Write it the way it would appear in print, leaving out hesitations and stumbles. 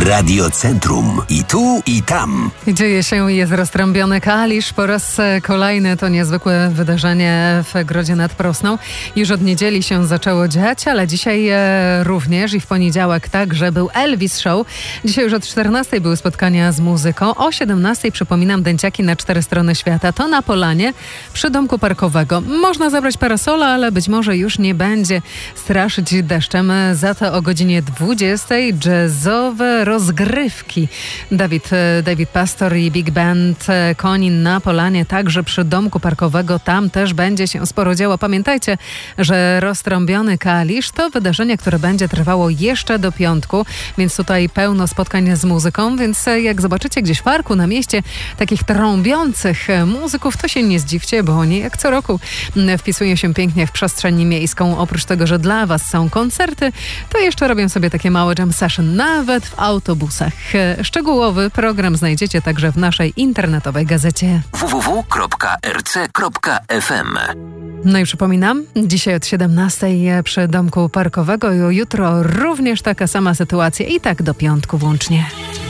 Radio Centrum. I tu, i tam. Dzieje się, jest roztrąbiony Kalisz. Po raz kolejny to niezwykłe wydarzenie w Grodzie nad Prosną. Już od niedzieli się zaczęło dziać, ale dzisiaj również i w poniedziałek także był Elvis Show. Dzisiaj już od 14 były spotkania z muzyką. O 17 przypominam dęciaki na 4 strony świata. To na Polanie przy domku parkowego. Można zabrać parasola, ale być może już nie będzie straszyć deszczem. Za to o godzinie 20 jazzowe rozgrywki. David Pastor i Big Band Konin na Polanie, także przy domku parkowego. Tam też będzie się sporo działo. Pamiętajcie, że roztrąbiony Kalisz to wydarzenie, które będzie trwało jeszcze do piątku, więc tutaj pełno spotkań z muzyką, więc jak zobaczycie gdzieś w parku, na mieście takich trąbiących muzyków, to się nie zdziwcie, bo oni jak co roku wpisują się pięknie w przestrzeń miejską. Oprócz tego, że dla Was są koncerty, to jeszcze robią sobie takie małe jam session, nawet w autobusach. Szczegółowy program znajdziecie także w naszej internetowej gazecie www.rc.fm. No i przypominam, dzisiaj od 17 przy domku parkowego, jutro również taka sama sytuacja i tak do piątku włącznie.